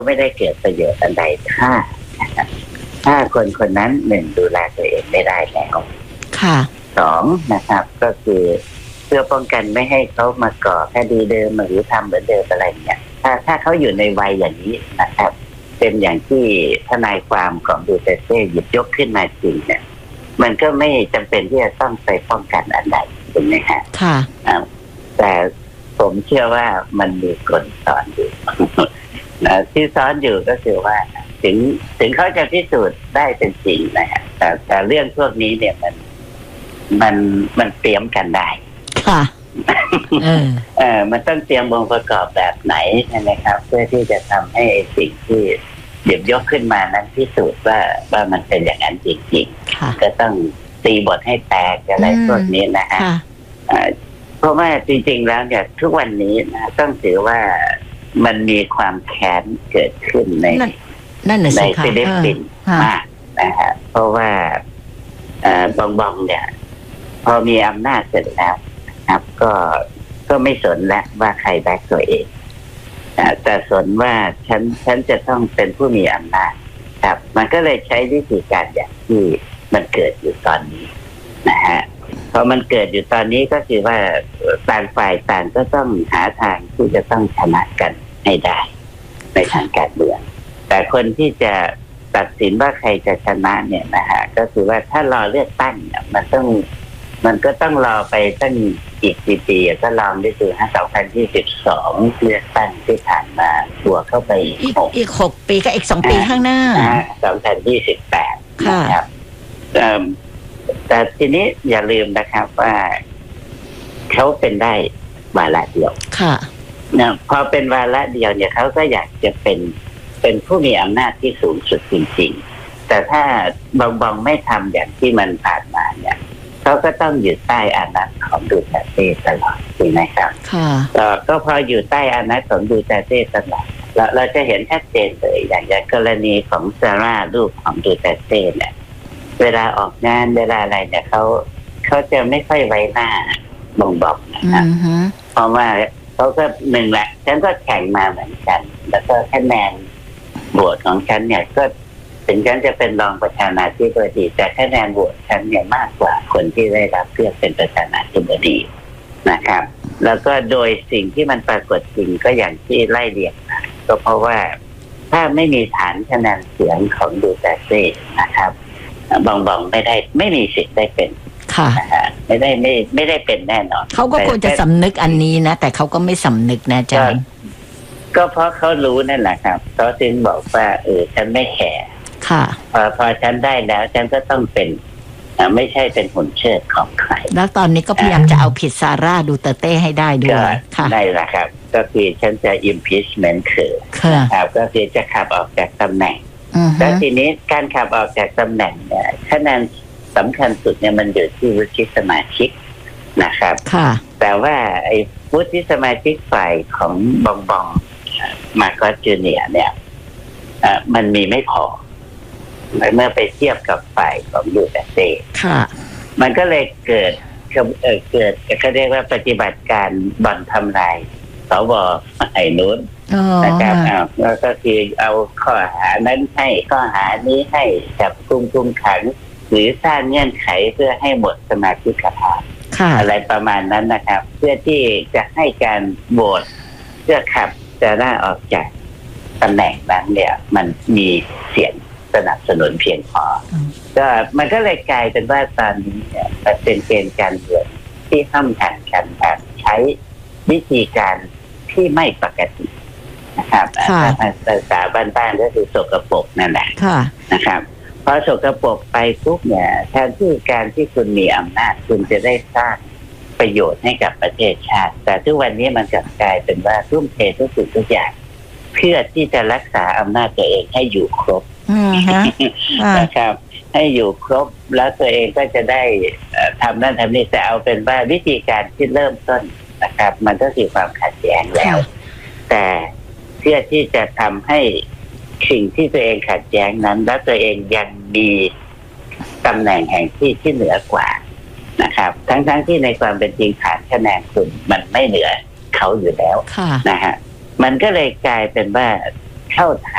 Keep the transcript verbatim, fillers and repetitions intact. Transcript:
ไม่ได้เกิดประโยชน์อันใดถ้าถ้าคนคนนั้นหนึ่งดูแลตัวเองไม่ได้แล้วค่ะสองนะครับก็คือเพื่อป้องกันไม่ให้เขามาก่อคดีเดิมหรือทำเหมือนเดิมอะไรเนี่ยถ้าถ้าเขาอยู่ในวัยอย่างนี้นะครับเป็นอย่างที่ทนายความของดูเตเต้หยิบยกขึ้นมาจริงเนี่ยมันก็ไม่จำเป็นที่จะต้องไปป้องกันอันใดถูกไหมฮะค่ะแต่ผมเชื่อว่ามันมีคนสอนอยู่นะที่สอนอยู่ก็คือว่าถึงถึงเขาจะพิสูจน์ได้เป็นจริงนะฮะแต่แต่เรื่องพวกนี้เนี่ยมันมันมันเตรียมกันได้ค่ะเออเออมันต้องเตรียมองค์ประกอบแบบไหนใช่ไหมครับเพื่อที่จะทำให้สิ่งที่หยิบยกขึ้นมานั้นพิสูจน์ว่าว่ามันเป็นอย่างนั้นจริงๆก็ต้องตีบทให้แตกอะไรพวกนี้นะฮะเพราะว่าจริงๆแล้วเนี่ยทุกวันนี้นะต้องถือว่ามันมีความแค้นเกิดขึ้นในในฟิลิปปินส์มากนะฮะเพราะว่าบองบองเนี่ยพอมีอำนาจเสร็จแล้วครับก็ก็ไม่สนแล้วว่าใครแบกตัวเองแต่สนว่าฉันฉันจะต้องเป็นผู้มีอำนาจครับมันก็เลยใช้วิธีการอย่างที่มันเกิดอยู่ตอนนี้นะฮะพอมันเกิดอยู่ตอนนี้ก็คือว่าต่างฝ่ายต่างก็ต้องหาทางที่จะต้องชนะกันให้ได้ในทางการเมืองแต่คนที่จะตัดสินว่าใครจะชนะเนี่ยนะฮะก็คือว่าถ้ารอเลือกตั้งเนี่ยมันต้องมันก็ต้องรอไปตั้งอีกกี่ปีก็ลองได้ดูฮะสองพันยี่สิบสองเลือกตั้งที่ผ่านมาบวกเข้าไปอีกหกอีกหกปีก็อีกสองปีข้างหน้าสองพันยี่สิบแปดนะครับแต่ทีนี้อย่าลืมนะครับว่าเขาเป็นได้วาระเดียวค่ะนะพอเป็นวาระเดียวเนี่ยเขาก็อยากจะเป็นเป็นผู้มีอำนาจที่สูงสุดจริงๆแต่ถ้าบองบองไม่ทำอย่างที่มันผ่านมาเนี่ยเขาก็ต้องอยู่ใต้อานัตของดูเตเต้ตลอดจริงไหมครับค่ะก็พออยู่ใต้อานัตของดูเตเต้ตลอดเราเราจะเห็นชัดเจนเลยอย่างอย่างกรณีของซาร่าลูกของดูเตเต้เนี่ยเวลาออกงานเวลาอะไรเนี่ยเขาเขาจะไม่ค่อยไว้หน้าบองบองนะครับเพราะว่าเขาก็หนึ่งแหละฉันก็แข่งมาเหมือนกันแล้วก็คะแนนโหวตของฉันเนี่ยก็ถึงฉันจะเป็นรองประธานาธิบดีแต่คะแนนโหวตฉันเนี่ยมากกว่าคนที่ได้รับเลือกเป็นประธานาธิบดีนะครับแล้วก็โดยสิ่งที่มันปรากฏจริงก็อย่างที่ไล่เรียงมาก็เพราะว่าถ้าไม่มีฐานคะแนนเสียงของดูเตเต้นะครับบองบองไม่ได้ไม่มีสิทธิ์ได้เป็นค่ะไม่ได้ไม่ไม่ได้เป็นแน่นอนเขาก็ควรจะสำนึกอันนี้นะแต่เขาก็ไม่สำนึกนะจ๊ะก็เพราะเขารู้นั่นแหละครับเขาจึงบอกว่าเออฉันไม่แคร์ค่ะพอพอฉันได้แล้วฉันก็ต้องเป็นไม่ใช่เป็นหุ่นเชิดของใครแล้วตอนนี้ก็พยายามจะเอาผิดซาร่าดูเตเต้ให้ได้ด้วยค่ะได้แหละครับก็คือฉันจะ impeachment คือครับก็คือจะขับออกจากตำแหน่งแล้วทีนี้การขับออกจากตำแหน่งเนี่ยคะแนนสำคัญสุดเนี่ยมันอยู่ที่วุฒิสมาชิกนะครับแต่ว่าไอ้วุฒิสมาชิกฝ่ายของบองบองมาร์โกสจูเนียร์เนี่ยมันมีไม่พอเมื่อไปเทียบกับฝ่ายของดูเตเต้มันก็เลยเกิดเอ่อเกิดเขาเรียกว่าปฏิบัติการบ่อนทำลายสวไอ้นู้นนะครับแล้วก็คือเอาข้อหานั้นให้ข้อหานี้ให้จับกุมคุมขังหรือสร้างเงื่อนไขเพื่อให้หมดสมาชิกภาพอะไรประมาณนั้นนะครับเพื่อที่จะให้การโหวตเพื่อขับซาร่าออกจากตำแหน่งนั้นเนี่ยมันมีเสียงสนับสนุนเพียงพอก็มันก็เลยกลายเป็นว่าตอนนี้เนี่ยมันเป็นเกณฑ์การเมืองที่ห้ามหันกันแบบใช้วิธีการที่ไม่ปกตินะครับภาษาบ้านๆก็คือสกปรกนั่นแหละนะครับพอสกปรกไปปุ๊บเนี่ยแทนที่การที่คุณมีอำนาจคุณจะได้สร้างประโยชน์ให้กับประเทศชาติแต่ทุกวันนี้มันกลับกลายเป็นว่าทุ่มเททุกสิ่งทุกอย่างเพื่อที่จะรักษาอำนาจตัวเองให้อยู่ครบนะครับให้อยู่ครบแล้วตัวเองก็จะได้ทำนั่นทำนี่แต่เอาเป็นว่าวิธีการที่เริ่มต้นนะครับมันก็คือความขัดแย้งแล้วแต่เพื่อที่จะทำให้สิ่งที่ตัวเองขัดแย้งนั้นและตัวเองยังมีตำแหน่งแห่งที่ที่เหนือกว่านะครับทั้งๆที่ในความเป็นจริงฐานคะแนนคุณมันไม่เหนือเขาอยู่แล้วนะฮะมันก็เลยกลายเป็นว่าเข้า